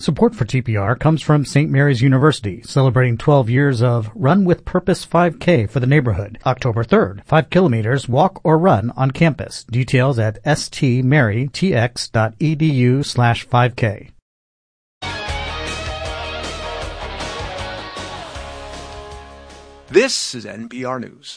Support for TPR comes from St. Mary's University, celebrating 12 years of Run with Purpose 5K for the neighborhood. October 3rd, 5 kilometers, walk or run on campus. Details at stmarytx.edu/5K. This is NPR News.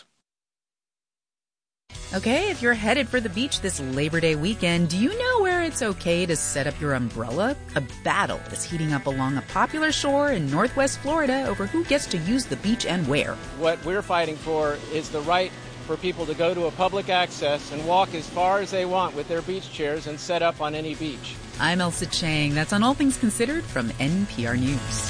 Okay, if you're headed for the beach this Labor Day weekend, do you know where it's okay to set up your umbrella? A battle is heating up along a popular shore in Northwest Florida over who gets to use the beach and where. What we're fighting for is the right for people to go to a public access and walk as far as they want with their beach chairs and set up on any beach. I'm Elsa Chang. That's on All Things Considered from NPR News.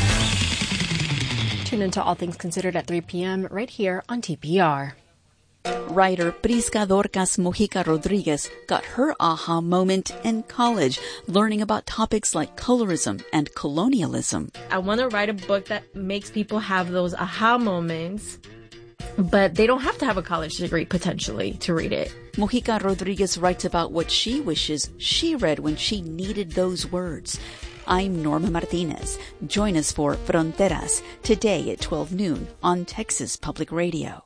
Tune into All Things Considered at 3 p.m. right here on TPR. Writer Prisca Dorcas Mojica Rodriguez got her aha moment in college, learning about topics like colorism and colonialism. I want to write a book that makes people have those aha moments, but they don't have to have a college degree, potentially, to read it. Mojica Rodriguez writes about what she wishes she read when she needed those words. I'm Norma Martinez. Join us for Fronteras, today at 12 noon on Texas Public Radio.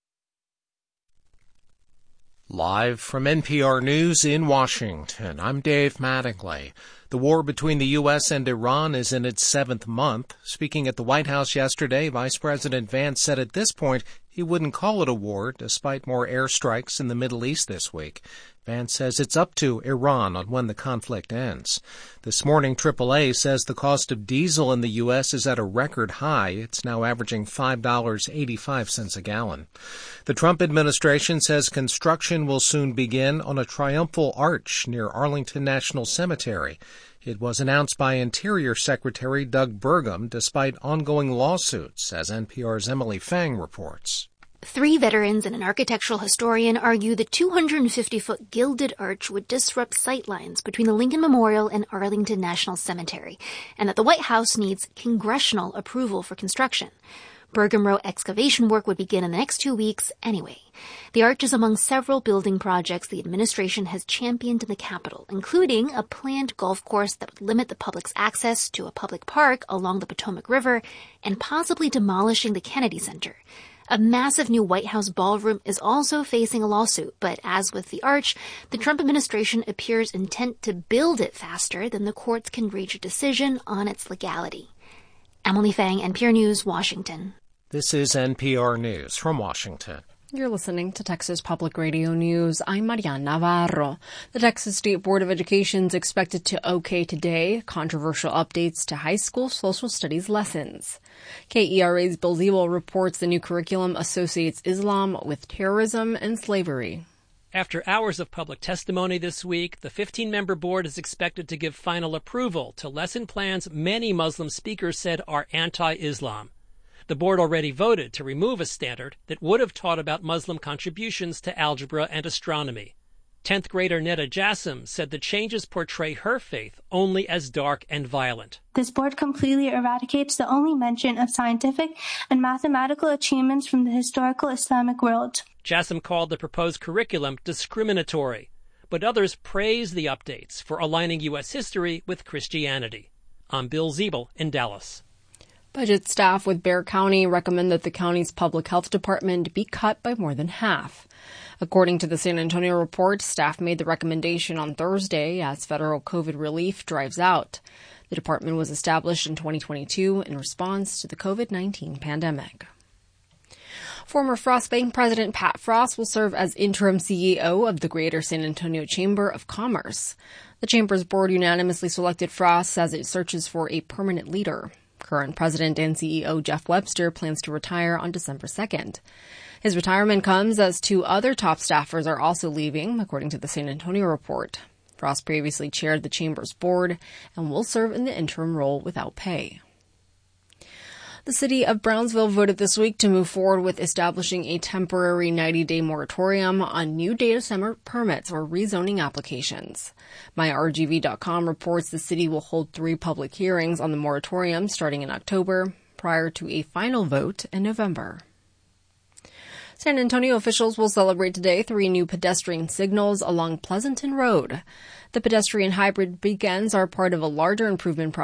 Live from NPR News in Washington, I'm Dave Mattingly. The war between the U.S. and Iran is in its 7th month. Speaking at the White House yesterday, Vice President Vance said at this point he wouldn't call it a war, despite more airstrikes in the Middle East this week. Vance says it's up to Iran on when the conflict ends. This morning, AAA says the cost of diesel in the U.S. is at a record high. It's now averaging $5.85 a gallon. The Trump administration says construction will soon begin on a triumphal arch near Arlington National Cemetery. It was announced by Interior Secretary Doug Burgum despite ongoing lawsuits, as NPR's Emily Fang reports. 3 veterans and an architectural historian argue the 250-foot gilded arch would disrupt sightlines between the Lincoln Memorial and Arlington National Cemetery, and that the White House needs congressional approval for construction. Burgum wrote excavation work would begin in the next 2 weeks anyway. The arch is among several building projects the administration has championed in the Capitol, including a planned golf course that would limit the public's access to a public park along the Potomac River, and possibly demolishing the Kennedy Center. A massive new White House ballroom is also facing a lawsuit, but as with the arch, the Trump administration appears intent to build it faster than the courts can reach a decision on its legality. Emily Fang, NPR News, Washington. This is NPR News from Washington. You're listening to Texas Public Radio News. I'm Mariana Navarro. The Texas State Board of Education is expected to okay today controversial updates to high school social studies lessons. KERA's Bill Ziebel reports the new curriculum associates Islam with terrorism and slavery. After hours of public testimony this week, the 15-member board is expected to give final approval to lesson plans many Muslim speakers said are anti-Islam. The board already voted to remove a standard that would have taught about Muslim contributions to algebra and astronomy. 10th grader Neda Jassim said the changes portray her faith only as dark and violent. This board completely eradicates the only mention of scientific and mathematical achievements from the historical Islamic world. Jassim called the proposed curriculum discriminatory, but others praised the updates for aligning U.S. history with Christianity. I'm Bill Ziebel in Dallas. Budget staff with Bexar County recommend that the county's public health department be cut by more than half. According to the San Antonio report, staff made the recommendation on Thursday as federal COVID relief drives out. The department was established in 2022 in response to the COVID-19 pandemic. Former Frost Bank President Pat Frost will serve as interim CEO of the Greater San Antonio Chamber of Commerce. The Chamber's board unanimously selected Frost as it searches for a permanent leader. Current president and CEO Jeff Webster plans to retire on December 2nd. His retirement comes as 2 other top staffers are also leaving, according to the San Antonio report. Frost previously chaired the Chamber's board and will serve in the interim role without pay. The city of Brownsville voted this week to move forward with establishing a temporary 90-day moratorium on new data center permits or rezoning applications. MyRGV.com reports the city will hold 3 public hearings on the moratorium starting in October, prior to a final vote in November. San Antonio officials will celebrate today 3 new pedestrian signals along Pleasanton Road. The pedestrian hybrid beacons are part of a larger improvement project